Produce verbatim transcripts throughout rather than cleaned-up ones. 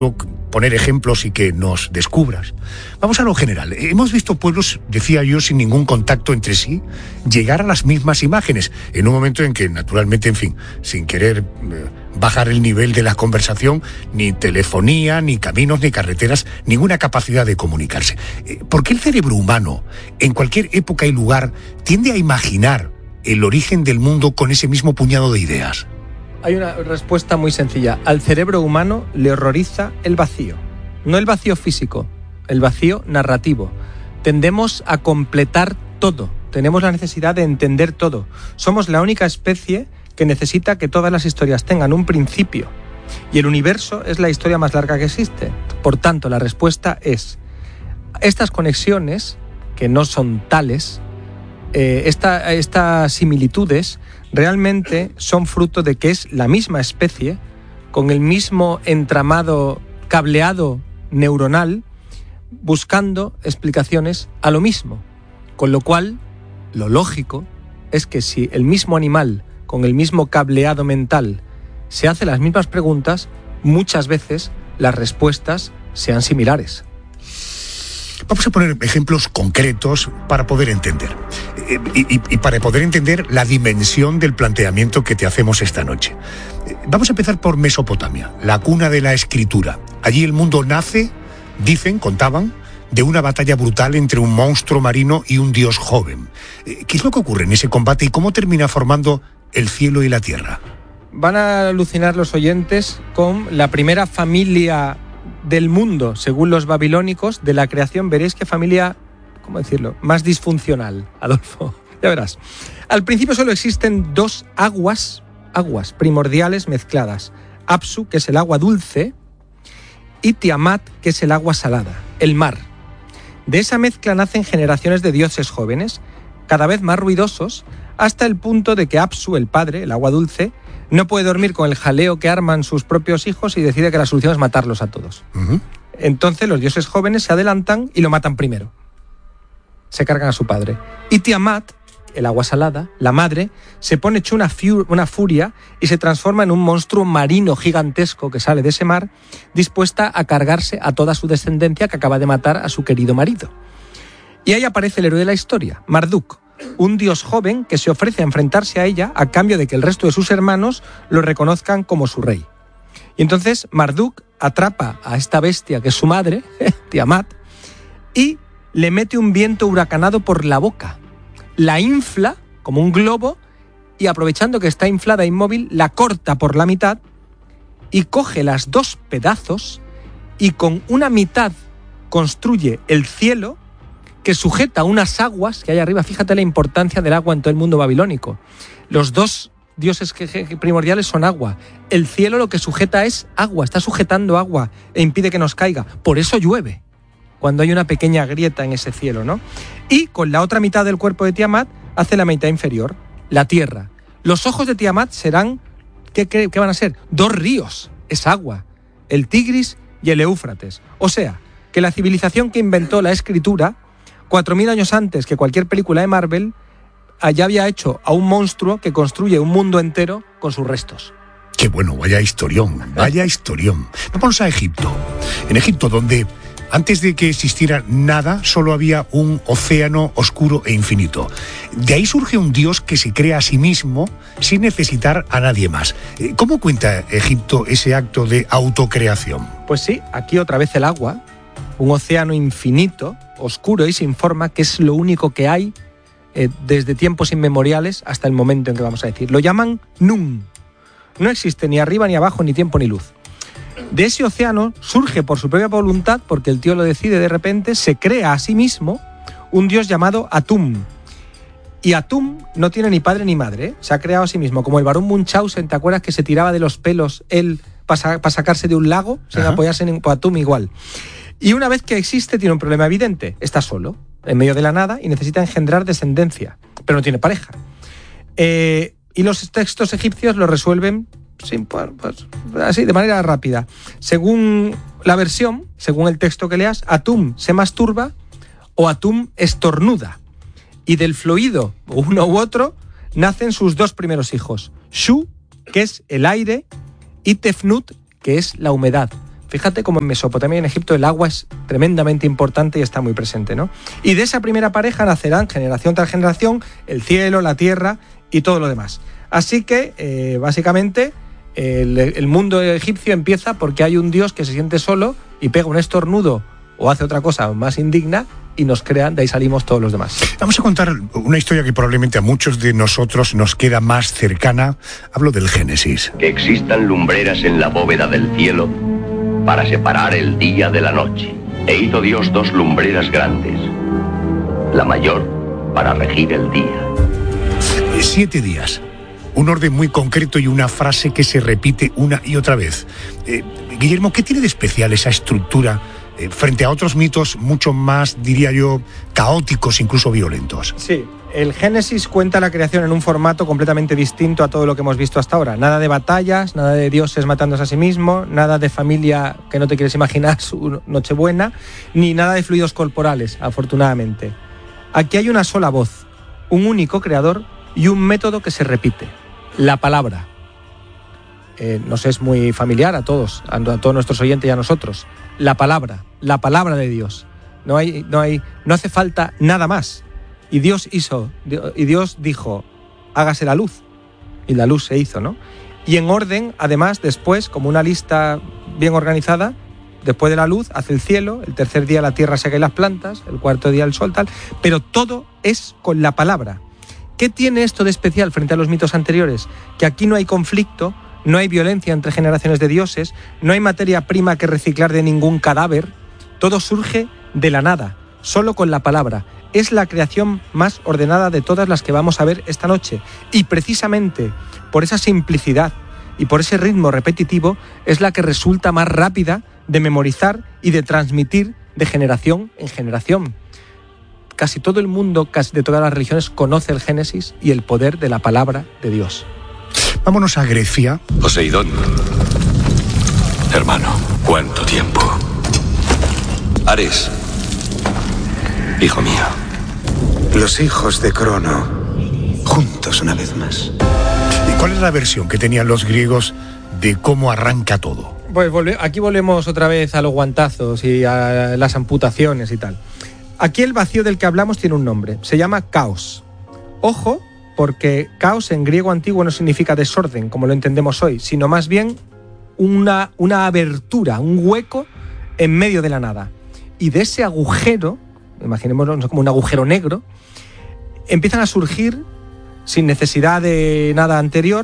poner ejemplos y que nos descubras. Vamos a lo general. Hemos visto pueblos, decía yo, sin ningún contacto entre sí, llegar a las mismas imágenes, en un momento en que, naturalmente, en fin, sin querer eh, bajar el nivel de la conversación, ni telefonía, ni caminos, ni carreteras, ninguna capacidad de comunicarse. Eh, ¿Por qué el cerebro humano, en cualquier época y lugar, tiende a imaginar el origen del mundo con ese mismo puñado de ideas? Hay una respuesta muy sencilla. Al cerebro humano le horroriza el vacío. No el vacío físico, el vacío narrativo. Tendemos a completar todo. Tenemos la necesidad de entender todo. Somos la única especie que necesita que todas las historias tengan un principio. Y el universo es la historia más larga que existe. Por tanto, la respuesta es: estas conexiones, que no son tales, eh, esta, estas similitudes, realmente son fruto de que es la misma especie, con el mismo entramado cableado neuronal, buscando explicaciones a lo mismo. Con lo cual, lo lógico es que si el mismo animal, con el mismo cableado mental, se hace las mismas preguntas, muchas veces las respuestas sean similares. Vamos a poner ejemplos concretos para poder entender. Y, y, y para poder entender la dimensión del planteamiento que te hacemos esta noche. Vamos a empezar por Mesopotamia, la cuna de la escritura. Allí el mundo nace, dicen, contaban, de una batalla brutal entre un monstruo marino y un dios joven. ¿Qué es lo que ocurre en ese combate y cómo termina formando el cielo y la tierra? Van a alucinar los oyentes con la primera familia del mundo, según los babilónicos, de la creación. Veréis qué familia, ¿cómo decirlo?, más disfuncional, Adolfo. Ya verás. Al principio solo existen dos aguas, aguas primordiales mezcladas. Apsu, que es el agua dulce, y Tiamat, que es el agua salada, el mar. De esa mezcla nacen generaciones de dioses jóvenes, cada vez más ruidosos, hasta el punto de que Apsu, el padre, el agua dulce, no puede dormir con el jaleo que arman sus propios hijos y decide que la solución es matarlos a todos. Uh-huh. Entonces los dioses jóvenes se adelantan y lo matan primero. Se cargan a su padre. Y Tiamat, el agua salada, la madre, se pone hecho una, fiu- una furia y se transforma en un monstruo marino gigantesco que sale de ese mar, dispuesta a cargarse a toda su descendencia que acaba de matar a su querido marido. Y ahí aparece el héroe de la historia, Marduk, un dios joven que se ofrece a enfrentarse a ella a cambio de que el resto de sus hermanos lo reconozcan como su rey. Y entonces Marduk atrapa a esta bestia que es su madre, Tiamat, y le mete un viento huracanado por la boca. La infla como un globo y, aprovechando que está inflada e inmóvil, la corta por la mitad y coge las dos pedazos y con una mitad construye el cielo que sujeta unas aguas que hay arriba. Fíjate la importancia del agua en todo el mundo babilónico. Los dos dioses primordiales son agua. El cielo lo que sujeta es agua, está sujetando agua e impide que nos caiga. Por eso llueve, cuando hay una pequeña grieta en ese cielo, ¿no? Y con la otra mitad del cuerpo de Tiamat hace la mitad inferior, la tierra. Los ojos de Tiamat serán, ¿qué, qué, qué van a ser? Dos ríos, es agua, el Tigris y el Éufrates. O sea, que la civilización que inventó la escritura, cuatro mil años antes que cualquier película de Marvel, allá había hecho a un monstruo que construye un mundo entero con sus restos. Qué bueno, vaya historión, vaya historión. Vamos a Egipto. En Egipto, donde antes de que existiera nada, solo había un océano oscuro e infinito. De ahí surge un dios que se crea a sí mismo sin necesitar a nadie más. ¿Cómo cuenta Egipto ese acto de autocreación? Pues sí, aquí otra vez el agua, un océano infinito, oscuro y sin forma, que es lo único que hay eh, desde tiempos inmemoriales hasta el momento en que vamos a decir. Lo llaman Nun. No existe ni arriba ni abajo, ni tiempo ni luz. De ese océano surge por su propia voluntad, porque el tío lo decide de repente, se crea a sí mismo un dios llamado Atum. Y Atum no tiene ni padre ni madre, ¿eh? Se ha creado a sí mismo, como el barón Munchausen, ¿te acuerdas que se tiraba de los pelos él para pa sacarse de un lago? Sin Ajá. apoyarse en pues Atum igual. Y una vez que existe, tiene un problema evidente. Está solo, en medio de la nada, y necesita engendrar descendencia, pero no tiene pareja. Eh, y los textos egipcios lo resuelven sin, pues, así, de manera rápida. Según la versión, según el texto que leas, Atum se masturba o Atum estornuda. Y del fluido, uno u otro, nacen sus dos primeros hijos. Shu, que es el aire, y Tefnut, que es la humedad. Fíjate cómo en Mesopotamia y en Egipto el agua es tremendamente importante y está muy presente, ¿no? Y de esa primera pareja nacerán generación tras generación el cielo, la tierra y todo lo demás. Así que, eh, básicamente, el, el mundo egipcio empieza porque hay un dios que se siente solo y pega un estornudo o hace otra cosa más indigna y nos crean, de ahí salimos todos los demás. Vamos a contar una historia que probablemente a muchos de nosotros nos queda más cercana. Hablo del Génesis. Que existan lumbreras en la bóveda del cielo para separar el día de la noche. E hizo Dios dos lumbreras grandes, la mayor para regir el día. Siete días. Un orden muy concreto y una frase que se repite una y otra vez. Eh, Guillermo, ¿qué tiene de especial esa estructura eh, frente a otros mitos mucho más, diría yo, caóticos, incluso violentos? Sí, el Génesis cuenta la creación en un formato completamente distinto a todo lo que hemos visto hasta ahora. Nada de batallas, nada de dioses matándose a sí mismo, nada de familia que no te quieres imaginar su Nochebuena, ni nada de fluidos corporales, afortunadamente. Aquí hay una sola voz, un único creador y un método que se repite. La palabra. Eh, nos es muy familiar a todos, a, a todos nuestros oyentes y a nosotros. La palabra, la palabra de Dios. No hay, no hay, no hace falta nada más. Y Dios hizo, y Dios dijo, hágase la luz. Y la luz se hizo, ¿no? Y en orden, además, después, como una lista bien organizada, después de la luz hace el cielo, el tercer día la tierra seca y las plantas, el cuarto día el sol, tal, pero todo es con la palabra. ¿Qué tiene esto de especial frente a los mitos anteriores? Que aquí no hay conflicto, no hay violencia entre generaciones de dioses, no hay materia prima que reciclar de ningún cadáver, todo surge de la nada, solo con la palabra. Es la creación más ordenada de todas las que vamos a ver esta noche. Y precisamente por esa simplicidad y por ese ritmo repetitivo es la que resulta más rápida de memorizar y de transmitir de generación en generación. Casi todo el mundo, casi de todas las religiones, conoce el Génesis y el poder de la palabra de Dios. Vámonos a Grecia. Poseidón. Hermano, ¿cuánto tiempo? Ares. Hijo mío. Los hijos de Crono, juntos una vez más. ¿Y cuál es la versión que tenían los griegos de cómo arranca todo? Pues volve, aquí volvemos otra vez a los guantazos y a las amputaciones y tal. Aquí el vacío del que hablamos tiene un nombre, se llama caos. Ojo, porque caos en griego antiguo no significa desorden, como lo entendemos hoy, sino más bien una, una abertura, un hueco en medio de la nada. Y de ese agujero, imaginémoslo como un agujero negro, empiezan a surgir, sin necesidad de nada anterior,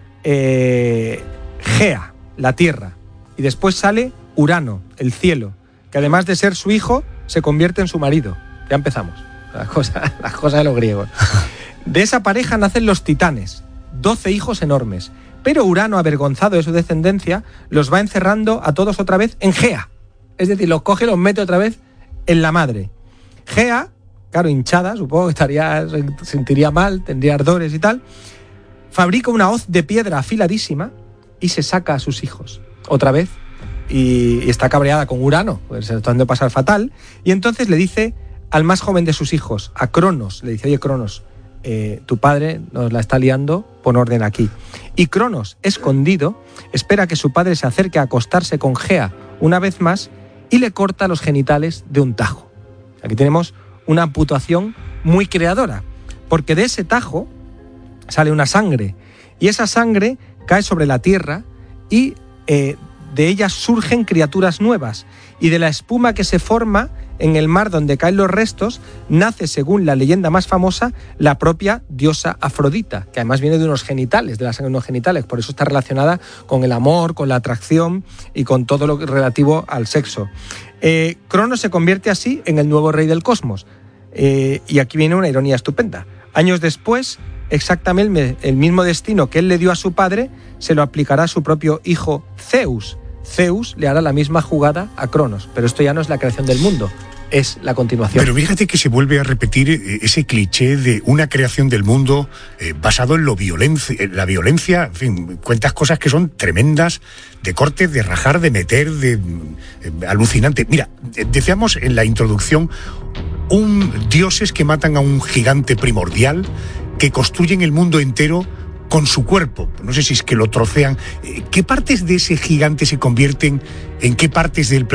eh, Gea, la tierra. Y después sale Urano, el cielo, que además de ser su hijo, se convierte en su marido. Ya empezamos. Las cosas, las cosas de los griegos. De esa pareja nacen los titanes, doce hijos enormes. Pero Urano, avergonzado de su descendencia, los va encerrando a todos otra vez en Gea. Es decir, los coge y los mete otra vez en la madre. Gea, claro, hinchada, supongo que estaría, se sentiría mal, tendría ardores y tal, fabrica una hoz de piedra afiladísima y se saca a sus hijos. Otra vez. Y, y está cabreada con Urano, pues se está dando pasar fatal, y entonces le dice al más joven de sus hijos, a Cronos, le dice, oye Cronos, eh, tu padre nos la está liando, pon orden aquí. Y Cronos, escondido, espera que su padre se acerque a acostarse con Gea una vez más y le corta los genitales de un tajo. Aquí tenemos una amputación muy creadora, porque de ese tajo sale una sangre, y esa sangre cae sobre la tierra y eh, de ellas surgen criaturas nuevas, y de la espuma que se forma en el mar donde caen los restos, nace, según la leyenda más famosa, la propia diosa Afrodita, que además viene de unos genitales, de la sangre de unos genitales, por eso está relacionada con el amor, con la atracción y con todo lo relativo al sexo. Eh, Cronos se convierte así en el nuevo rey del cosmos, eh, y aquí viene una ironía estupenda. Años después, exactamente el mismo destino que él le dio a su padre, se lo aplicará a su propio hijo Zeus. Zeus le hará la misma jugada a Cronos, pero esto ya no es la creación del mundo, es la continuación. Pero fíjate que se vuelve a repetir ese cliché de una creación del mundo eh, basado en lo violencia, en la violencia, en fin, cuentas cosas que son tremendas, de corte, de rajar, de meter, de eh, alucinante. Mira, decíamos en la introducción, un dioses que matan a un gigante primordial, que construyen el mundo entero con su cuerpo. No sé si es que lo trocean. ¿Qué partes de ese gigante se convierten en qué partes del planeta